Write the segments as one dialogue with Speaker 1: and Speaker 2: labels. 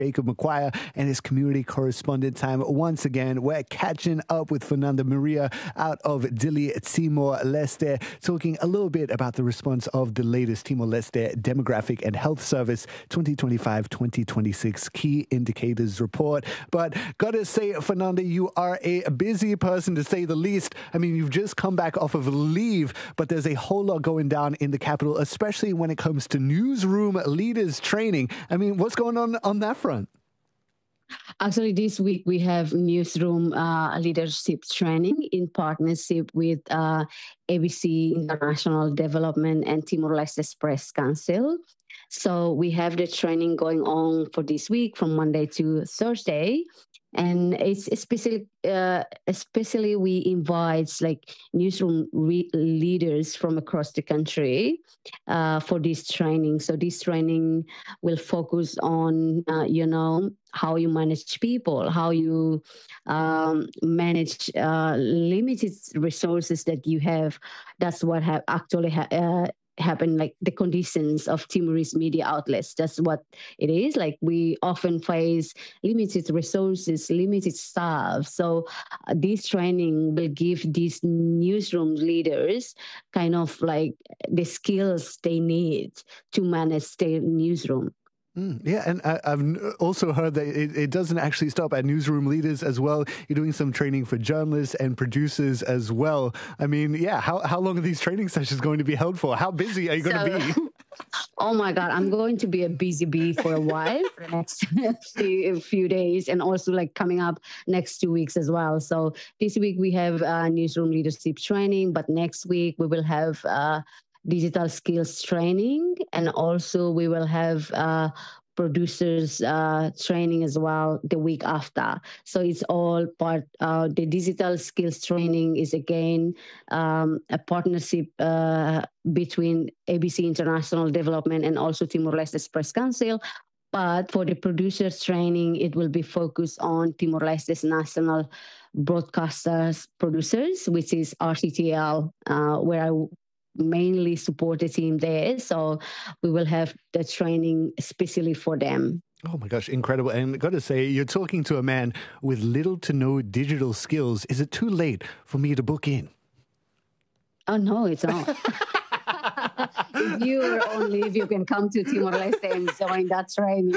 Speaker 1: Jacob McGuire and his community correspondent time. Once again, we're catching up with Fernanda Maria out of Dili, Timor-Leste, talking a little bit about the response of the latest Timor-Leste Demographic and Health Service 2025-2026 Key Indicators Report. But gotta say, Fernanda, you are a busy person to say the least. I mean, you've just come back off of leave, but there's a whole lot going down in the capital, especially when it comes to newsroom leaders training. I mean, what's going on that front?
Speaker 2: Actually, this week we have newsroom leadership training in partnership with ABC International Development and Timor-Leste Press Council. So we have the training going on for this week from Monday to Thursday. And it's especially we invite like newsroom leaders from across the country for this training. So this training will focus on, how you manage people, how you manage limited resources that you have. That's what happen, like the conditions of Timorese media outlets. That's what it is. Like we often face limited resources, limited staff. So this training will give these newsroom leaders kind of like the skills they need to manage their newsroom.
Speaker 1: Yeah, and I've also heard that it doesn't actually stop at newsroom leaders as well. You're doing some training for journalists and producers as well. I mean, yeah, how long are these training sessions going to be held for? How busy are you going to be?
Speaker 2: Oh my God, I'm going to be a busy bee for a while, for the next few days, and also like coming up next 2 weeks as well. So this week we have newsroom leadership training, but next week we will have digital skills training, and also we will have producers training as well the week after. So it's all part. The digital skills training is again a partnership between ABC International Development and also Timor-Leste Press Council. But for the producers training, it will be focused on Timor-Leste's national broadcasters producers, which is RTTL, where I mainly support the team there. So we will have the training especially for them.
Speaker 1: Oh my gosh, incredible. And got to say, you're talking to a man with little to no digital skills. Is it too late for me to book in?
Speaker 2: Oh, no, it's not. If you can come to Timor-Leste and join that training.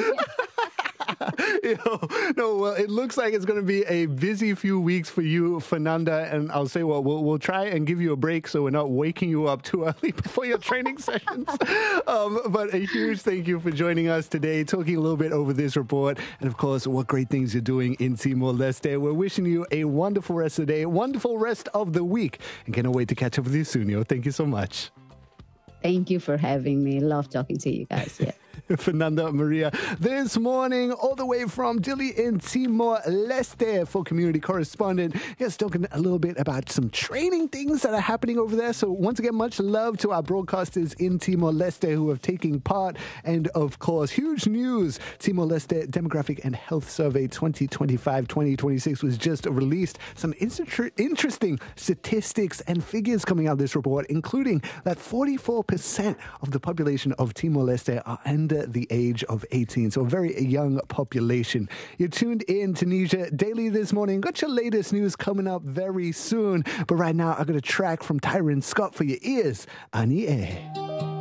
Speaker 1: Well, it looks like it's going to be a busy few weeks for you, Fernanda. And I'll say, well, we'll try and give you a break so we're not waking you up too early before your training sessions. But a huge thank you for joining us today, talking a little bit over this report. And of course, what great things you're doing in Timor-Leste. We're wishing you a wonderful rest of the day, wonderful rest of the week. And cannot wait to catch up with you soon, Thank you so much.
Speaker 2: Thank you for having me. Love talking to you guys. Yeah.
Speaker 1: Fernanda Maria this morning, all the way from Dili in Timor-Leste for community correspondent. Yes, talking a little bit about some training things that are happening over there. So once again, much love to our broadcasters in Timor-Leste who have taken part. And of course, huge news, Timor-Leste Demographic and Health Survey 2025-2026 was just released. Some interesting statistics and figures coming out of this report, including that 44% of the population of Timor-Leste are under the age of 18. So a very young population. You're tuned in Tunisia Daily this morning. Got your latest news coming up very soon. But right now, I got a track from Tyron Scott for your ears. Ani E.